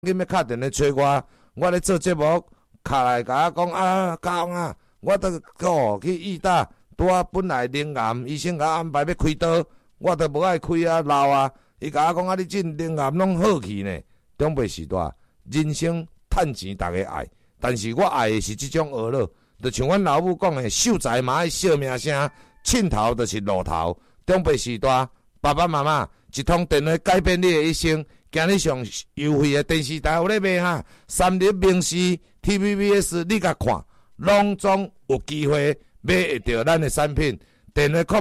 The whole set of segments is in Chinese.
紧要敲电话找我咧做节目，敲来甲我讲啊，嘉宏啊，我去义大，拄啊本来灵癌医生甲我安排要开刀，我都无爱开啊，老啊，伊甲我讲啊，你进灵癌拢好去呢。长辈时代，人生趁钱大家爱，但是我爱的是即种娱乐，就像阮老母讲的，秀才嘛爱笑名声，凊头就是路头。长辈时代，爸爸妈妈一通电话改变你的一生。今日上优惠的电视台有咧卖哈，三立名视、TVBS 你甲看，拢总有机会买会到咱的产品。电话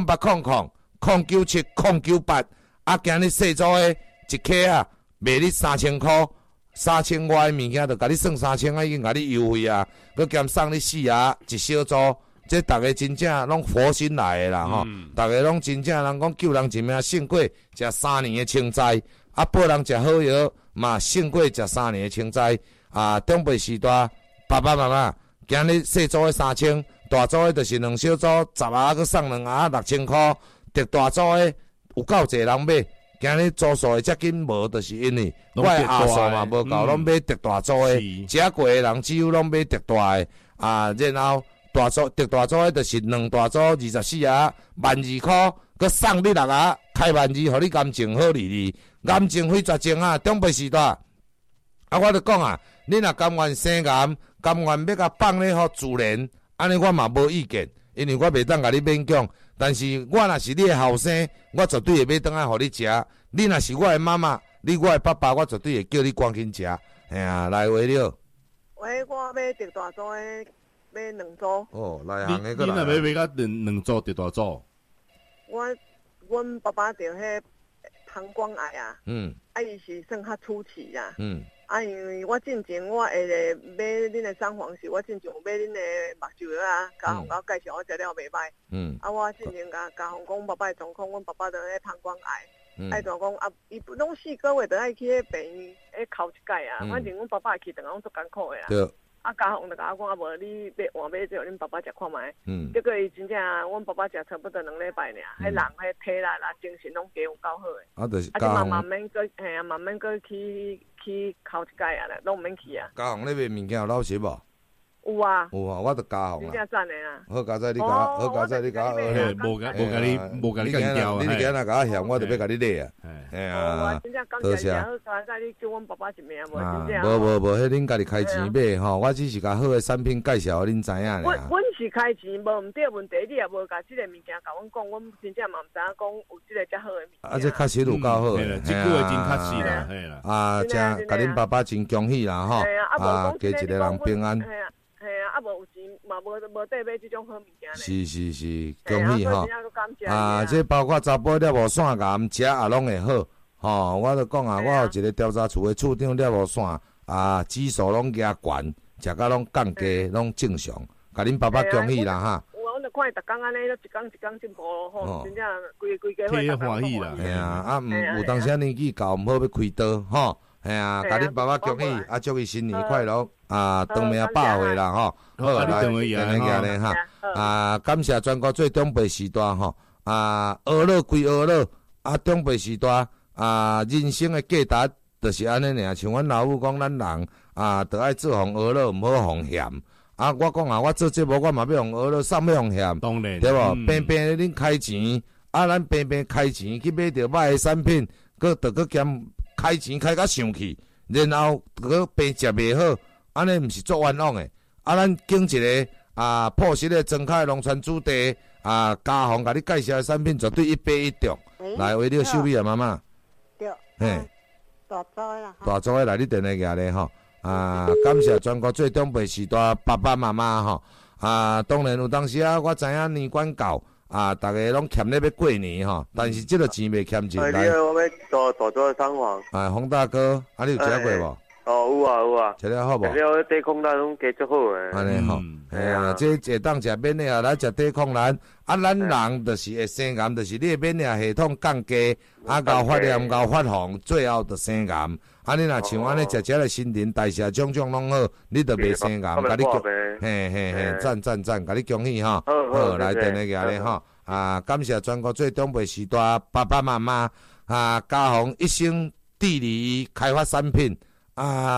0800097098，啊，今日细组的一克啊，卖你3000块，3000外的物件就甲你算3000啊，已经甲你优惠啊，佮兼送你4盒一小组。这大家真正拢佛心来的啦吼，大家拢真正人讲救人一命胜过食3年的清斋，啊报人食好药嘛胜过食3年的清斋啊。长辈时代，爸爸妈妈，今日细组的3000，大组的就是2小组10盒，佮送2盒6000块，特大组的有够侪人买。今日组数的遮紧无，就是因为我的阿数嘛无够，拢买特大组的，食过的人只有拢买特大的啊，然后。大组特大组的，就是2大组24盒，12000块，佮送你6盒，开12000，互你感情好哩哩，癌症非绝症啊！长辈时代，啊，我著讲啊，你若甘愿生癌，甘愿要甲放咧互自然，安尼我嘛无意见，因为我袂当甲你勉强。但是我若是你的后生，我绝对会买倒来互你食。你若是我的妈妈，你我的爸爸，我绝对会叫你赶紧食。哎呀，来话了。 喂，我买特大组的。买2组哦，内行的个来。 你若要买到两组特大组？ 阮爸爸着迄膀胱癌啊，啊伊是算较初期啊，啊因为我进前我下个买恁的三黄时，我进前有买恁的目睭药啊，嘉宏甲我介绍我食了袂歹，啊我进前甲嘉宏讲爸爸的状况，阮爸爸着迄膀胱癌，爱怎讲啊？伊拢4个月着爱去迄病院考一届啊，反正阮爸爸去，等下拢足艰苦的啦。啊，嘉宏就甲我讲，啊无你换买之后，恁爸爸食看卖。结果伊真正，阮爸爸食差不多2礼拜尔，迄人迄体力啦、精神拢加有够好诶。 啊，就是嘉宏。慢慢个，嘿啊，慢慢个去考一届啊啦，拢毋免去啊。 嘉宏，你卖物件有老实无？ 有啊， 我著嘉宏啊。 真正赞诶啊！ 好佳仔，你甲我， 无甲你干掉啊！ 你今仔甲我嫌，我著要甲你勒啊！ 哎呀，多谢。好佳仔，你叫阮爸爸一名无？真正。 无，迄恁家己开钱买吼，我只是甲好诶产品介绍互恁知影尔。 阮是开钱，无毋对问题，你也无甲即个物件甲阮讲，阮真正嘛毋知影讲有即个遮好诶物件。 啊，这确实有够好诶， 即句话真确实啦，嘿啦。 啊，真甲恁爸爸真恭喜啦吼！啊，加一个人平安。 嘿啊，啊无有钱嘛无得买即种好物件是，恭喜吼！啊，这包括查甫了无腺癌食也拢会好，吼！我著讲啊，我有一个调查处的处长了无腺啊，指数拢加悬，食甲拢降低，拢正常。甲恁爸爸恭喜啦哈！ 阮著看伊逐工安尼，一工进步吼，真正规家伙替欢喜啦。 嘿啊，啊有当时年纪到毋好要开刀吼。嘿啊，甲恁爸爸恭喜，啊祝伊新年快乐，啊长命百岁啦吼！好，来，等下咧哈，啊感谢全国最长辈时代吼，啊娱乐归娱乐，啊长辈时代啊人生的价值就是安尼尔，像阮老母讲，咱人啊着爱做互娱乐，毋好互嫌。啊，我讲啊，我做节目我嘛要互娱乐，啥要互嫌， 当然， 对无？平平恁开钱，啊咱平平开钱去买着歹的产品，佫兼。开钱开甲上去，然后个病食袂好，安尼毋是作冤枉诶。啊，咱经一个啊朴实诶庄脚农村子弟啊，嘉宏甲你介绍诶产品绝对100%1中。来，为了秀美啊妈妈。 对。 嘿。 大组诶啦。 大组诶来，你电话举咧吼。啊，感谢全国最长辈时代爸爸妈妈吼。啊，当然有当时啊，我知影年关到。啊，大家拢欠咧要过年吼，但是这个钱袂欠钱。 来，我要大做三黄。 哎，洪大哥，啊，你有食过无？ 哦，有啊。 食了好无？ 食了抵抗力拢加足好诶。 安尼吼，哎呀，这会当食免疫啊，来食抵抗力。啊，咱人就是会生癌，就是你免疫系统降低，啊，高发炎、高发红，最后就生癌。啊，你若像安尼食个新陈代谢种拢好，你就袂生癌。甲你恭，嘿，赞，甲你恭喜吼。好，来电话举咧吼。啊，感谢全国最长辈时代爸爸妈妈啊，嘉宏一生致力于开发产品啊。